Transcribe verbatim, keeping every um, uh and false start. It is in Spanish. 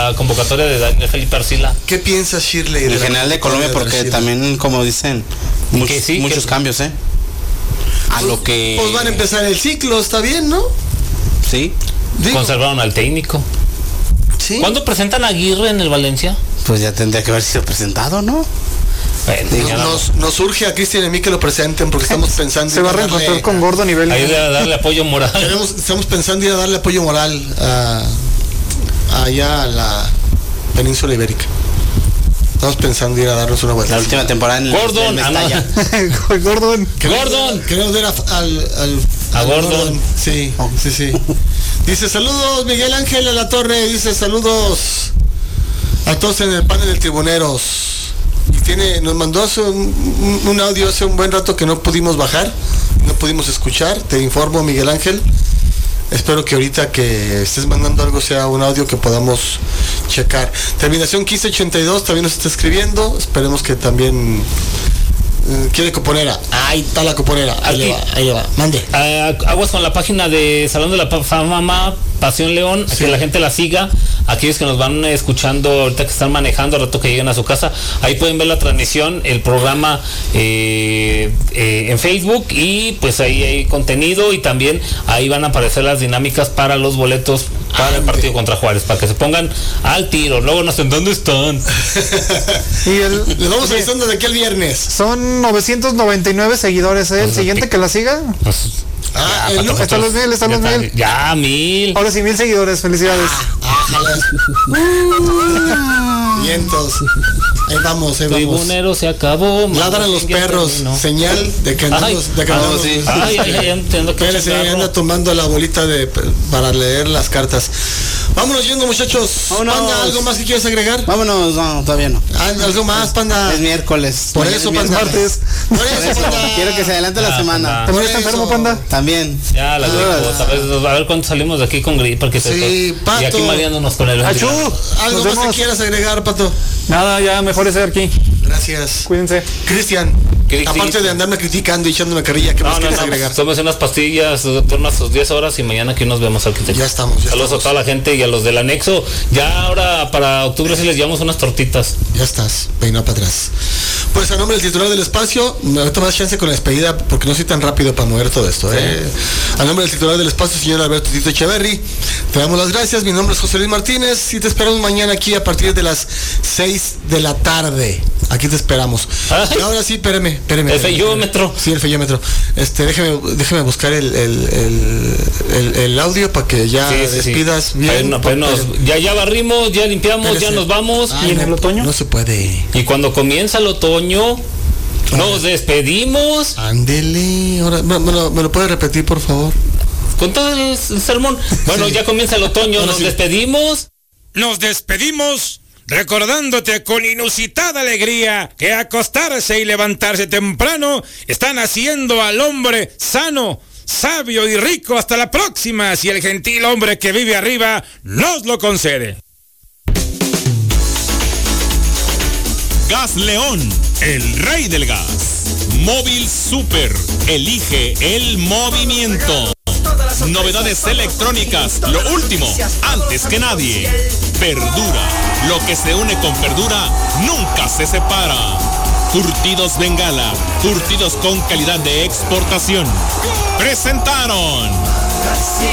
la convocatoria de Daniel Felipe Arcila. ¿Qué piensas, Shirley? En general de Colombia, porque también, como dicen, muchos, sí, muchos que... cambios, ¿eh? A pues, lo que... Pues van a empezar el ciclo, ¿está bien, no? Sí. Digo. Conservaron al técnico. ¿Sí? ¿Cuándo presentan a Aguirre en el Valencia? Pues ya tendría que haber sido presentado, ¿no? Bueno, nos, nos surge a Cristian y a mí que lo presenten porque estamos pensando... Se va a reencontrar darle, con Gordon y Bellingham. Ahí a darle apoyo moral. Queremos, estamos pensando ir a darle apoyo moral a, allá a la península ibérica. Estamos pensando ir a darnos una vuelta. La última temporada en Gordon, el ah, no. Gordon. Gordon. Queremos ver a, al, al, a al Gordon. Gordon. Sí, oh. sí, sí. Dice saludos Miguel Ángel a la Torre. Dice saludos a todos en el panel de tribuneros. Y tiene, nos mandó hace un, un, un audio hace un buen rato que no pudimos bajar, no pudimos escuchar. Te informo, Miguel Ángel. Espero que ahorita que estés mandando algo sea un audio que podamos checar. Terminación quince ochenta y dos también nos está escribiendo. Esperemos que también eh, quiere coponera. Ahí está la coponera. Ahí le va, ahí le va. Mande. Uh, aguas con la página de Salón de la Fama Pasión León, sí. Que la gente la siga. Aquellos que nos van escuchando ahorita que están manejando, al rato que lleguen a su casa, ahí pueden ver la transmisión, el programa eh, eh, en Facebook, y pues ahí hay contenido, y también ahí van a aparecer las dinámicas para los boletos para Ande. el partido contra Juárez, para que se pongan al tiro. Luego no sé dónde están. Y el, les vamos avisando de aquí el viernes. Son novecientos noventa y nueve seguidores, ¿eh? El siguiente que la siga. Pues, Ah, ya, el no, están los mil, están los mil. Ya, mil. Ahora sí, mil seguidores, felicidades. Ah, ah, Vientos. Ahí vamos, ahí vamos. Tribunero se acabó. Ladran los perros. Terminó. Señal de que andamos. De que andamos. Sí. Ay, ay, ay, entiendo que Espérese, anda tomando la bolita de para leer las cartas. Vámonos yendo, muchachos. Vámonos. Panda, ¿algo más que quieres agregar? Vámonos, no, todavía no. Ah, algo más, Panda. Es miércoles. Por eso, Panda. Martes. Por Por eso, eso, Panda. quiero que se adelante la Ah, semana. Panda. ¿También está enfermo, Panda? También. Ya, la gripos, a ver, a ver cuándo salimos de aquí con gripe, porque Sí, se Pato. y aquí mareándonos con el ¡Achú! ¿Algo más que quieras agregar, Pato? Nada, ya mejor estar aquí. Gracias. Cuídense. Cristian, ¿Qué aparte sí? de andarme criticando y echándome carrilla, ¿qué No, más no, quieres no, agregar? tómese unas pastillas, duermas sus diez horas y mañana aquí nos vemos, arquitecto. Ya estamos, ya Saludos estamos. a toda la gente y a los del anexo. Ya ahora para octubre sí les llevamos unas tortitas. Ya estás, peinado para atrás. Pues a nombre del titular del espacio, me voy a tomar chance con la despedida porque no soy tan rápido para mover todo esto. ¿eh? A nombre del titular del espacio, señor Alberto Tito Echeverry, te damos las gracias. Mi nombre es José Luis Martínez y te esperamos mañana aquí a partir de las seis de la tarde. Aquí te esperamos. Y ahora sí, espérame, espérame. El feyómetro. Sí, el feyómetro. Este, déjeme, déjeme buscar el, el, el, el, el audio para que ya Sí, sí, despidas sí. bien. Pues no, pues nos- ya, ya barrimos, ya limpiamos, Espérese. ya nos vamos. Ay, ¿Y en no, el otoño? No se puede. Y cuando comienza el otoño, nos despedimos. Ándele. Ahora, ¿me, me lo, ¿me lo puede repetir, por favor? Con todo el, el sermón. Bueno, Sí. ya comienza el otoño, Ahora nos sí. despedimos. Nos despedimos recordándote con inusitada alegría que acostarse y levantarse temprano están haciendo al hombre sano, sabio y rico. Hasta la próxima, si el gentil hombre que vive arriba nos lo concede. Gas León, el rey del gas. Móvil Super, elige el movimiento. Novedades electrónicas, lo último, antes que nadie. Verdura, lo que se une con verdura nunca se separa. Surtidos Bengala, surtidos con calidad de exportación. Presentaron